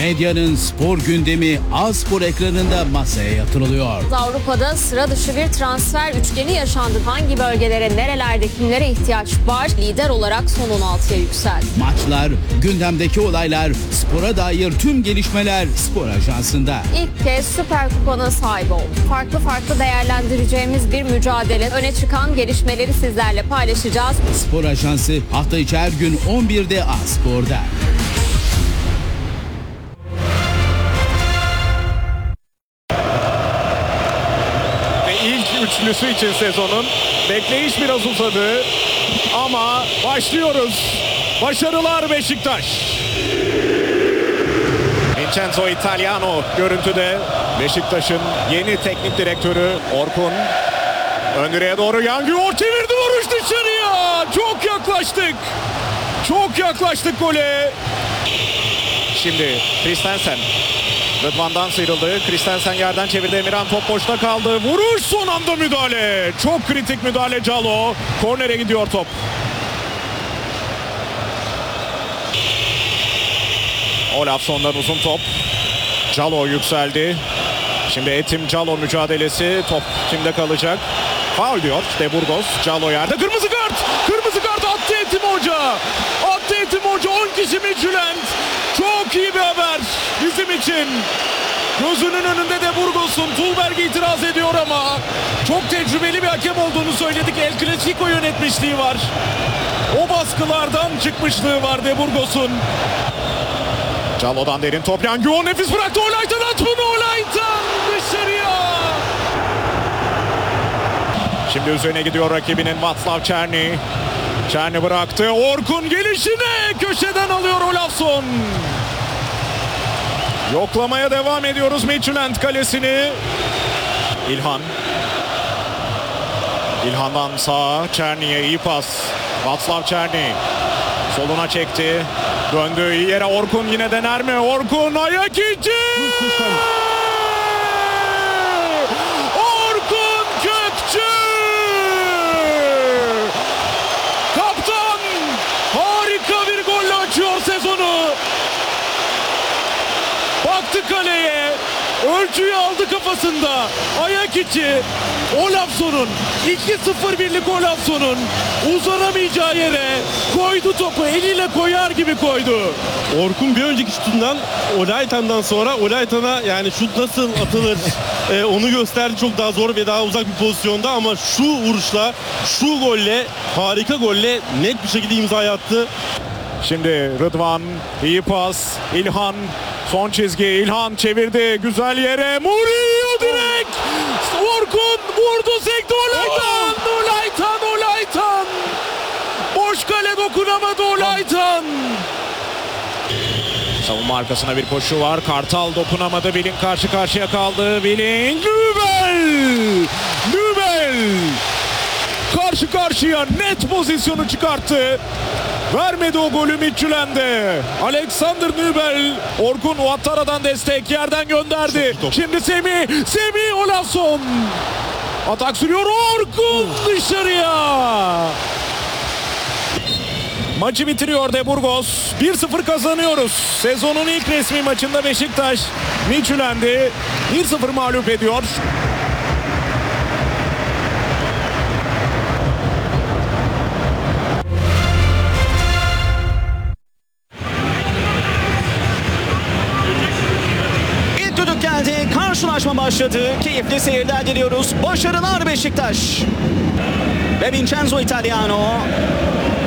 Medyanın spor gündemi A-Spor ekranında masaya yatırılıyor. Avrupa'da sıra dışı bir transfer üçgeni yaşandı. Hangi bölgelere, nerelerde, kimlere ihtiyaç var? Lider olarak son 16'ya yükseldi. Maçlar, gündemdeki olaylar, spora dair tüm gelişmeler Spor Ajansı'nda. İlk kez Süper Kupa'nın sahibi oldu. Farklı değerlendireceğimiz bir mücadele. Öne çıkan gelişmeleri sizlerle paylaşacağız. Spor Ajansı hafta içi her gün 11'de A-Spor'da. Üçlüsü için sezonun bekleyiş biraz uzadı ama başlıyoruz. Başarılar Beşiktaş. Vincenzo Italiano görüntüde. Beşiktaş'ın yeni teknik direktörü Orkun. Ön direğe doğru Yangior çevirdi, vuruş dışarıya. Çok yaklaştık. Çok yaklaştık gole. Şimdi Christensen. Rıdvan'dan sıyrıldı. Christensen yerden çevirdi. Emirhan top boşta kaldı. Vuruş, son anda müdahale. Çok kritik müdahale Calo. Kornere gidiyor top. Olafson'dan uzun top. Calo yükseldi. Şimdi Etim Calo mücadelesi. Top kimde kalacak? Faul diyor De Burgos. Calo yerde. Kırmızı kart. Kırmızı kart attı Etim Hoca. Attı Etim Hoca. 10 kişi Midtjylland. Çok iyi bir haber bizim için. Gözünün önünde De Burgos'un. Tulberg itiraz ediyor ama çok tecrübeli bir hakem olduğunu söyledik. El Clasico yönetmişliği var. O baskılardan çıkmışlığı var De Burgos'un. Calo'dan derin top. Yangior nefis bıraktı. Olaytan at bunu. Olaytan dışarıya. Şimdi üzerine gidiyor rakibinin Václav Černý. Černý bıraktı. Orkun gelişine köşeden alıyor Olafson. Yoklamaya devam ediyoruz Midtjylland kalesini. İlhan. İlhan'dan sağa Černy'e iyi pas. Václav Černý. Soluna çekti. Döndü iyi yere. Orkun yine dener mi? Orkun ayak içi. Orkun Kökçü. Kaptan harika bir golle açıyor sezonu. Baktı kaleye. Ölçüyü aldı kafasında. Ayak içi. Olafson'un 2-0 birlik Olafson'un uzanamayacağı yere koydu topu. Eliyle koyar gibi koydu. Orkun bir önceki şutundan Olaytan'dan sonra Olaytan'a yani şut nasıl atılır onu gösterdi. Çok daha zor ve daha uzak bir pozisyonda ama şu vuruşla, şu golle, harika golle net bir şekilde imza attı. Şimdi Rıdvan iyi pas. İlhan son çizgi. İlhan çevirdi güzel yere. Murillo direkt. Orkun vurdu, sekti. Olaytan. Olaytan. Boş kale dokunamadı Olaytan. Savunma arkasına bir koşu var. Kartal dokunamadı. Willing karşı karşıya kaldı. Willing. Nübel. Karşı karşıya net pozisyonu çıkarttı. Vermedi o golü Midtjylland'e. Alexander Nübel. Orkun Ouattara'dan destek yerden gönderdi. Şimdi Semih Olafson. Atak sürüyor Orkun dışarıya. Maçı bitiriyor De Burgos. 1-0 kazanıyoruz. Sezonun ilk resmi maçında Beşiktaş Midtjylland'i 1-0 mağlup ediyor. Geldi. Karşılaşma başladı. Keyifli seyirler diliyoruz. Başarılar Beşiktaş. Ve Vincenzo Italiano